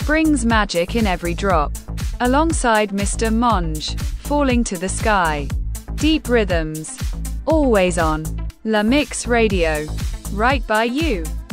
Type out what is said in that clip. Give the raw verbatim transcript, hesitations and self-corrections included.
Springs magic in every drop. Alongside Mister Monge, falling to the sky. Deep rhythms. Always on. La Mix Radio. Right by you.